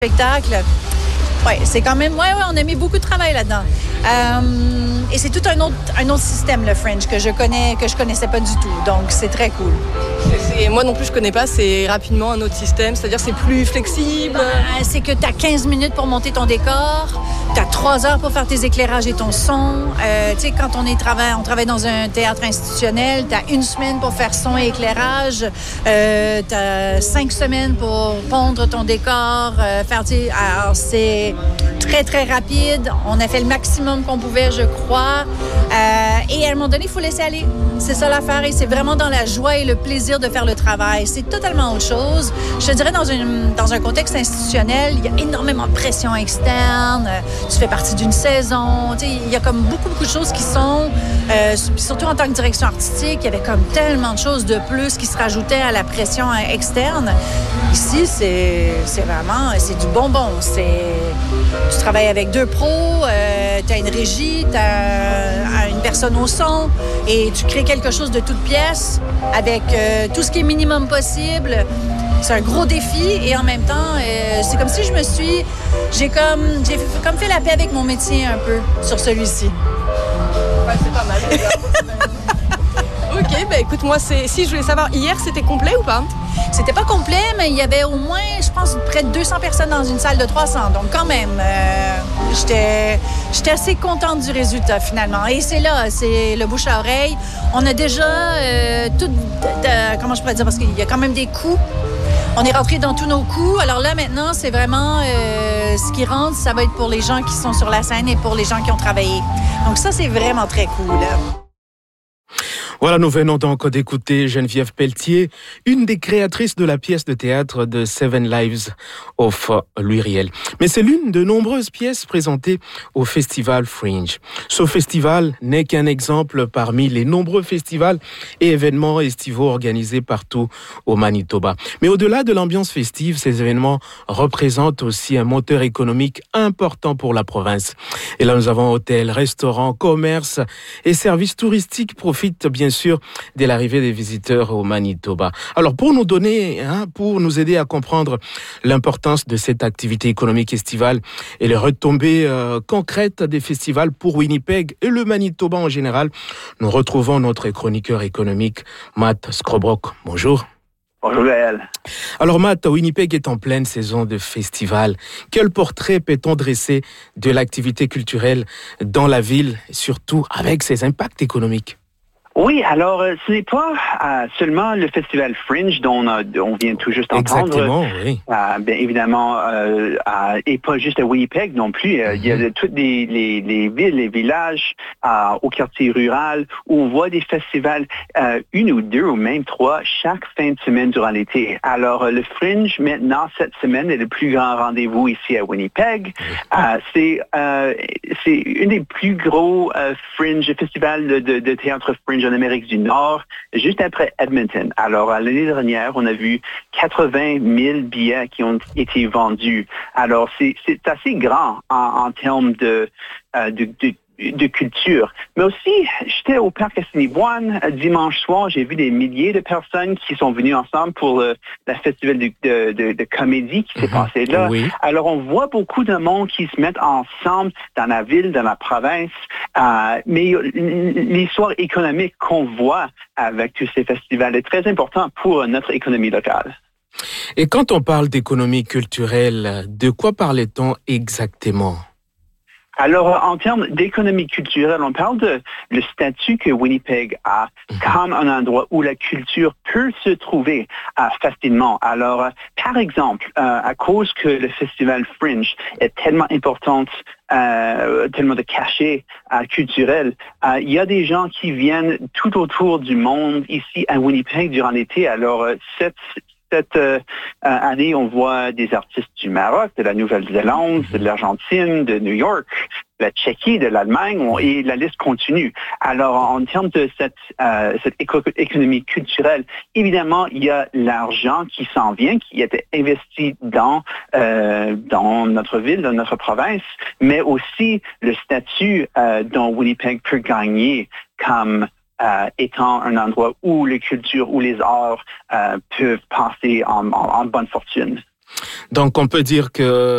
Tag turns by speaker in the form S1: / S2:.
S1: spectacle. Oui, c'est quand même... Oui, on a mis beaucoup de travail là-dedans. Et c'est tout un autre système, le Fringe, que je connaissais pas du tout. Donc, c'est très cool.
S2: Moi non plus, je connais pas. C'est rapidement un autre système. C'est-à-dire c'est plus flexible.
S1: C'est que tu as 15 minutes pour monter ton décor. Tu as 3 heures pour faire tes éclairages et ton son. Tu sais, quand on travaille dans un théâtre institutionnel, tu as 1 semaine pour faire son et éclairage. Tu as 5 semaines pour pondre ton décor. Alors, c'est très, très rapide. On a fait le maximum qu'on pouvait, je crois. Et à un moment donné, il faut laisser aller. C'est ça l'affaire. Et c'est vraiment dans la joie et le plaisir de faire le travail. C'est totalement autre chose. Je te dirais, dans un contexte institutionnel, il y a énormément de pression externe. Tu fais partie d'une saison. Tu sais, il y a comme beaucoup de choses qui sont... surtout en tant que direction artistique, il y avait comme tellement de choses de plus qui se rajoutaient à la pression externe. Ici, c'est vraiment... C'est du bonbon. Tu travailles avec 2 pros, tu as une régie, tu as une personne au son et tu crées quelque chose de toute pièce avec tout ce qui est minimum possible. C'est un gros défi et en même temps, c'est comme si j'ai comme fait la paix avec mon métier un peu sur celui-ci.
S2: Ouais, c'est pas mal. OK, écoute, moi, si je voulais savoir, hier, c'était complet ou pas?
S1: C'était pas complet, mais il y avait au moins, je pense, près de 200 personnes dans une salle de 300. Donc, quand même, j'étais assez contente du résultat, finalement. Et c'est le bouche à oreille. On a déjà comment je pourrais dire, parce qu'il y a quand même des coûts. On est rentré dans tous nos coûts. Alors là, maintenant, c'est vraiment ce qui rentre, ça va être pour les gens qui sont sur la scène et pour les gens qui ont travaillé. Donc ça, c'est vraiment très cool.
S3: Voilà, nous venons donc d'écouter Geneviève Pelletier, une des créatrices de la pièce de théâtre de Seven Lives of Louis Riel. Mais c'est l'une de nombreuses pièces présentées au Festival Fringe. Ce festival n'est qu'un exemple parmi les nombreux festivals et événements estivaux organisés partout au Manitoba. Mais au-delà de l'ambiance festive, ces événements représentent aussi un moteur économique important pour la province. Et là, nous avons hôtels, restaurants, commerces et services touristiques profitent bien sûr dès l'arrivée des visiteurs au Manitoba. Alors pour nous aider à comprendre l'importance de cette activité économique estivale et les retombées concrètes des festivals pour Winnipeg et le Manitoba en général, nous retrouvons notre chroniqueur économique Matt Scrobrock. Bonjour.
S4: Bonjour Gaël.
S3: Alors Matt, Winnipeg est en pleine saison de festival. Quel portrait peut-on dresser de l'activité culturelle dans la ville, surtout avec ses impacts économiques?
S4: Oui, alors ce n'est pas seulement le festival Fringe dont on vient tout juste d'entendre.
S3: Exactement, oui.
S4: Bien évidemment, et pas juste à Winnipeg non plus. Il y a toutes les villes, les villages au quartier rural où on voit des festivals, 1 ou 2 ou même 3 chaque fin de semaine durant l'été. Alors le Fringe maintenant cette semaine est le plus grand rendez-vous ici à Winnipeg. C'est une des plus gros festivals de théâtre Fringe en Amérique du Nord, juste après Edmonton. Alors, l'année dernière, on a vu 80 000 billets qui ont été vendus. Alors, c'est assez grand en termes de culture. Mais aussi, j'étais au Parc Assiniboine dimanche soir, j'ai vu des milliers de personnes qui sont venues ensemble pour le festival de comédie qui s'est passé là. Oui. Alors, on voit beaucoup de monde qui se mettent ensemble dans la ville, dans la province, mais l'histoire économique qu'on voit avec tous ces festivals est très importante pour notre économie locale.
S3: Et quand on parle d'économie culturelle, de quoi parle-t-on exactement?
S4: Alors, en termes d'économie culturelle, on parle de le statut que Winnipeg a comme un endroit où la culture peut se trouver facilement. Alors, par exemple, à cause que le festival Fringe est tellement important, tellement de cachet culturel, il y a des gens qui viennent tout autour du monde ici à Winnipeg durant l'été. Alors, cette année, on voit des artistes du Maroc, de la Nouvelle-Zélande, de l'Argentine, de New York, de la Tchéquie, de l'Allemagne, et la liste continue. Alors, en termes de cette économie culturelle, évidemment, il y a l'argent qui s'en vient, qui est investi dans notre ville, dans notre province, mais aussi le statut dont Winnipeg peut gagner comme étant un endroit où les cultures, où les arts peuvent passer en bonne fortune.
S3: Donc, on peut dire que